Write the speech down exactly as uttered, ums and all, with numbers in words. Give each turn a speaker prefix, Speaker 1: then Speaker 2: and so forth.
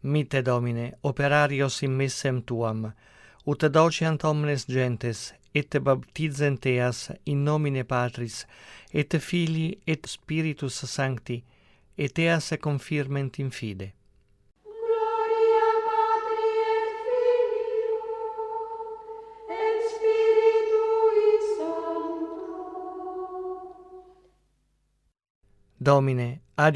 Speaker 1: Mite Domine, operarios in missem tuam, ut dociant omnes gentes, et baptizent eas in nomine Patris, et Filii, et Spiritus Sancti, et eas confirment in fide.
Speaker 2: Gloria Patri et Filio et Spiritui Sancto.
Speaker 1: Domine,